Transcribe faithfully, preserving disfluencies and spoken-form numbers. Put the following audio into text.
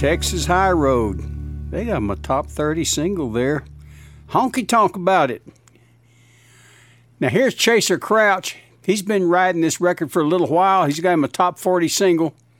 Texas High Road. They got him a top thirty single there. Honky Tonk About It. Now here's Chaser Crouch. He's been riding this record for a little while. He's got him a top forty single.